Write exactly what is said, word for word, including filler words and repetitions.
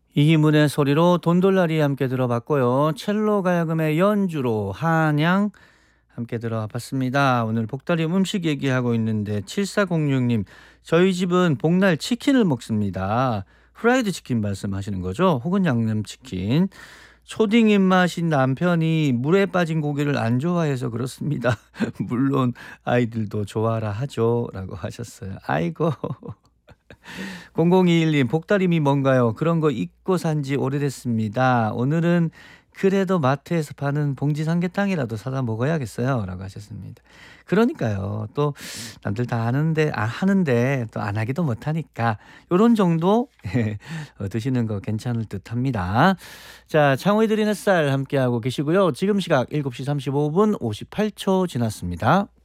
이기문의 소리로 돈돌라리 함께 들어봤고요. 첼로 가야금의 연주로 한양 함께 들어봤습니다. 오늘 복다리 음식 얘기하고 있는데 칠사공육 님, 저희 집은 복날 치킨을 먹습니다. 프라이드 치킨 말씀하시는 거죠? 혹은 양념치킨. 초딩 입맛인 남편이 물에 빠진 고기를 안 좋아해서 그렇습니다. 물론 아이들도 좋아라 하죠. 라고 하셨어요. 아이고. 공공이일 님, 복다림이 뭔가요? 그런 거 잊고 산지 오래됐습니다. 오늘은 그래도 마트에서 파는 봉지 삼계탕이라도 사다 먹어야겠어요. 라고 하셨습니다. 그러니까요. 또 남들 다 하는데, 아, 하는데 또 안 하기도 못하니까 요런 정도 어, 드시는 거 괜찮을 듯 합니다. 자, 창호이 드린 햇살 함께하고 계시고요. 지금 시각 일곱 시 삼십오 분 오십팔 초 지났습니다.